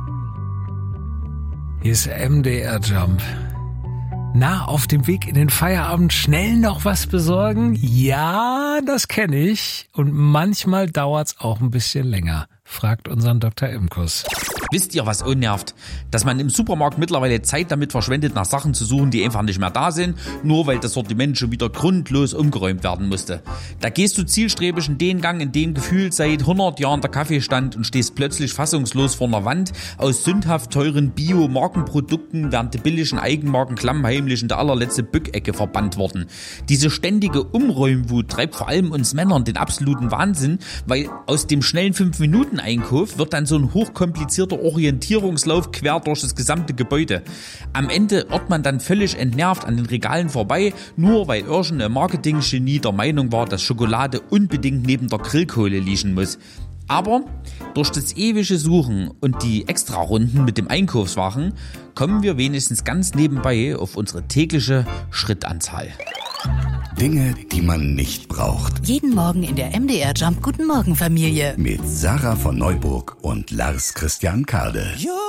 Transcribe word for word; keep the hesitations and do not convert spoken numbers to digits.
Hier ist M D R Jump. Na, auf dem Weg in den Feierabend schnell noch was besorgen? Ja, das kenne ich. Und manchmal dauert's auch ein bisschen länger, fragt unseren Doktor Imkus. Wisst ihr, was unnervt? Dass man im Supermarkt mittlerweile Zeit damit verschwendet, nach Sachen zu suchen, die einfach nicht mehr da sind, nur weil das Sortiment schon wieder grundlos umgeräumt werden musste. Da gehst du zielstrebig in den Gang, in dem gefühlt seit hundert Jahren der Kaffee stand und stehst plötzlich fassungslos vor einer Wand aus sündhaft teuren Bio-Markenprodukten, während die billigen Eigenmarken klammheimlich in der allerletzte Bückecke verbannt wurden. Diese ständige Umräumwut treibt vor allem uns Männern den absoluten Wahnsinn, weil aus dem schnellen fünf Minuten Einkauf wird dann so ein hochkomplizierter Orientierungslauf quer durch das gesamte Gebäude. Am Ende irrt man dann völlig entnervt an den Regalen vorbei, nur weil irgendein Marketing-Genie der Meinung war, dass Schokolade unbedingt neben der Grillkohle liegen muss. Aber durch das ewige Suchen und die Extrarunden mit dem Einkaufswagen kommen wir wenigstens ganz nebenbei auf unsere tägliche Schrittanzahl. Dinge, die man nicht braucht. Jeden Morgen in der M D R Jump Guten Morgen Familie. Mit Sarah von Neuburg und Lars Christian Kade.